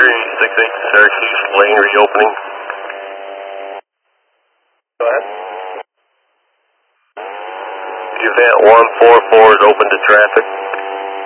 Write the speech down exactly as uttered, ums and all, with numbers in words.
three six eight Syracuse, lane reopening. Go ahead. Event one four four is open to traffic.